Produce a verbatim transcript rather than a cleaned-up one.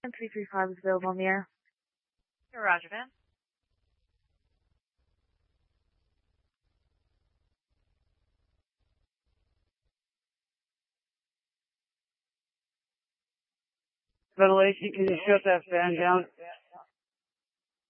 three three five is available on the air. Roger, Van. Ventilation, can you shut that fan down?